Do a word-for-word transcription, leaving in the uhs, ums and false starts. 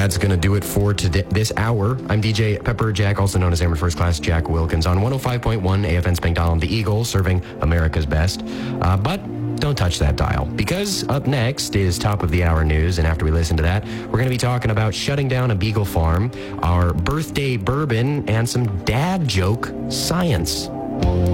That's going to do it for today, this hour. I'm D J Pepper Jack, also known as Airman First Class Jack Wilkins, on one oh five point one A F N Spangdahlem, the Eagle, serving America's best. Uh, but don't touch that dial, because up next is top of the hour news, and after we listen to that, we're going to be talking about shutting down a beagle farm, our birthday bourbon, and some dad joke science.